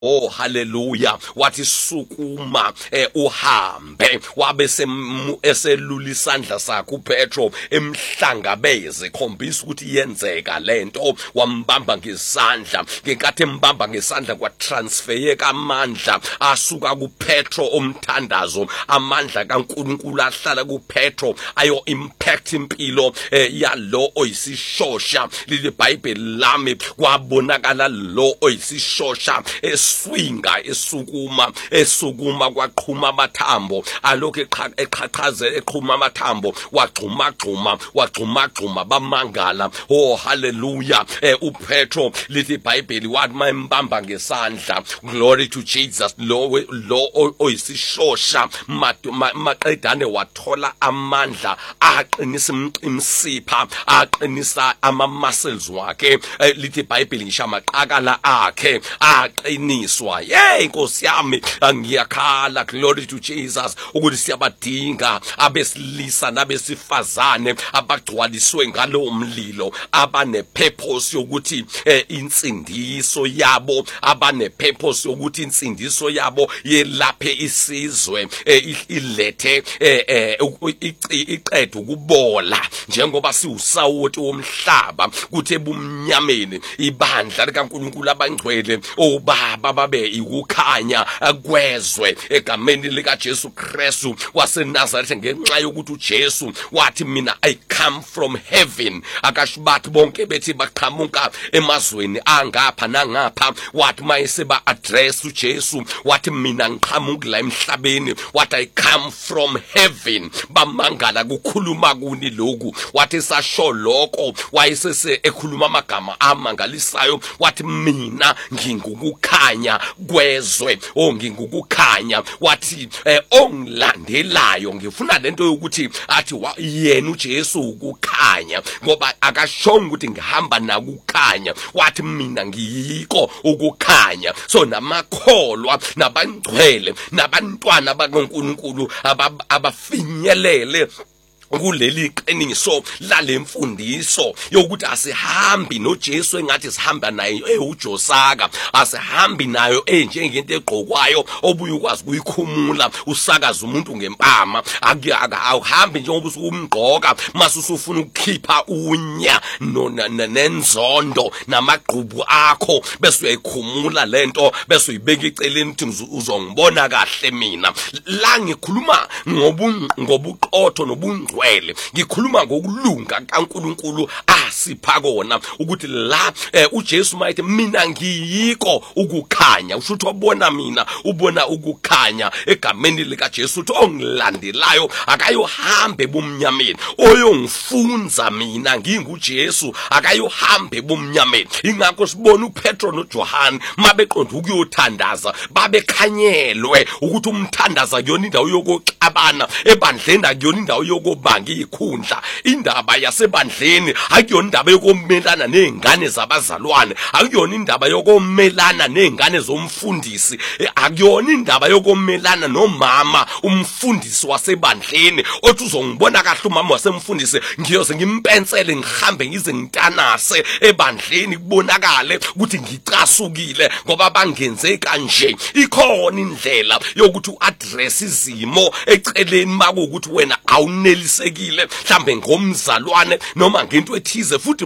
Oh hallelujah, wathi sukuma uhambe, wabe eselula isandla sakhe uPetro emhlangabeze khombisa ukuthi yenzeka lento, wambamba ngesandla. Ngenkathi embamba ngesandla kwatransferyeka amandla asuka kuPetro omthandazo, amandla kaNkulunkulu ahlala kuPetro ayo impact impilo yalo oyisishosha. Leli iBhayibheli lami kwabonakala lo oyisishosha swinga esukuma kwaqhuma amathambo, alokhu eqhaqhazela eqhuma amathambo, wagxuma bamangala. Oh hallelujah. uPetro lithi iBhayibheli wathi mayembamba ngesandla, glory to Jesus, lo oyisishosha maqedane wathola amandla, aqinisa imsipha, aqinisa ama-muscles wakhe. Lithi iBhayibheli ngisho amaqakala akhe aqiniswa. Nkosi yami ngiyakhala, glory to Jesus, ukuthi siyabadinga abesilisa nabesifazane abagcwaliswe ngalo mlilo, abane purpose yokuthi insindiso yabo, abane purpose yokuthi insindiso yabo yelaphe isizwe, ilethe iqedwe ukubola, njengoba siwusawoti womhlaba kuthi ebumnyameni ibandla likaNkulunkulu abangcwele obaba babe ikukhanya kwezwe egameni lika Jesu Kristu waseNazaretha. Ngenxa yokuthi uJesu wathi mina I come from heaven, akashibathi bonke bethi baqhamuka emazweni angapha nangapha, wathi mayeseba address uJesu wathi mina ngiqhamuka la emhlabeni, wathi I come from heaven. Bamangala kukhuluma kuni lokhu, wathi sasho lokho wayesese ekhuluma amagama amangalisayo, wathi mina ngingukukhanya kwezwe, ngingukukhanya. Wathi ongilandelayo ngifuna lento yokuthi athi yena uJesu ukukhanya, ngoba akashonga ukuthi ngihamba nakukhanya, wathi mina ngiyiko ukukhanya. So namakholwa nabangcwele nabantwana bakaNkulunkulu abafinyelele kuleli qiniso lalemfundiso yokuthi asihambi noJesu engathi sihamba naye ujosaka, asihambi nayo njengento egqokwayo obuye ukwazi ukuyikhumula usakaza umuntu ngempama. Awuhambi njengoba usukumgqoka masusufuna ukukhipha unya nenzondo namagqubu akho bese uyayikhumula lento bese uyibeka eceleni ukuthi uzongibona kahle mina. La ngikhuluma ngobuqotho nobungcwele, ngikhuluma ngokulunga kaNkulunkulu asipha kona, ukuthi la uJesu mayithi mina ngiyiko ukukhanya. Usho ukuthi wabona mina ubona ukukhanya egameni lika Jesu, uthi ongilandelayo akayohambe bomnyameni, oyongifunza mina nginguJesu akayohambe bomnyameni. Ingakho sibona uPetro noJohane mabeqonda ukuyothandaza babekhanyelwe ukuthi umthandaza kuyona indawo yokuxabana ebandleni, akuyona indawo yokubanga ikhundla. Indaba yasebandleni akuyona indaba yokumelana nezingane zabazalwane, akuyona indaba yokumelana nezingane zomfundisi, akuyona indaba yokumelana nomama umfundisi wasebandleni othi uzongibona kahle umama wasemfundisi ngiyoze ngimpensele ngihambe ngize ngitanase ebandleni kubonakale ukuthi ngicasukile ngoba bangenze kanje. Ikhona indlela yokuthi uaddress izimo eceleni makuukuthi wena awunelisekile mhlambe ngomzalwane noma ngento ethize, futhi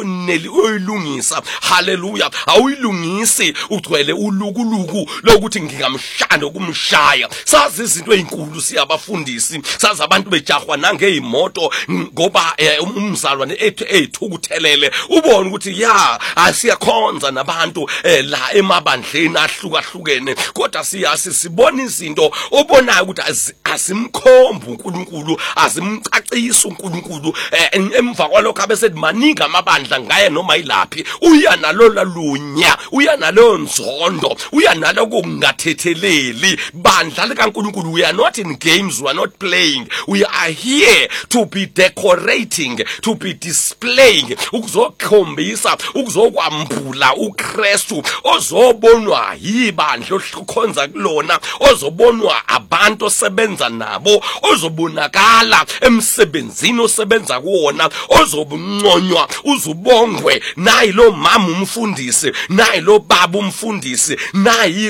uyoyilungisa, haleluya, awuyilungisi ugcwele ulukuluku lokuthi ngingamshaya ukumshaya. Sazi izinto ezinkulu siyabafundisi, sazi abantu bejahwa nangeimoto ngoba umzalwane ethukuthelele, ubone ukuthi asiyakhonza nabantu la emabandleni ahlukahlukene, kodwa sibona izinto obonayo ukuthi asimkhomba uNkulunkulu, azimcacisa uNkulunkulu. Emva kwalokho abesethi maningi amabandla ngaye noma yilaphi, uya nalola lunya, uya nalo nzondo, uya naloko kungathetheleli. Bandla likaNkulunkulu, we are not in games, we are not playing, we are here to be decorating, to be displaying, ukuzokhombisa, ukuzokwambula uKristu ozobonwa yibandla okhonza kulona, ozobonwa abantu osebenza nabo, ozobonakala emsebenzini osebenza kuwona ozobunconywa uzubongwe nayi lo mama umfundisi nayi lo baba umfundisi nayi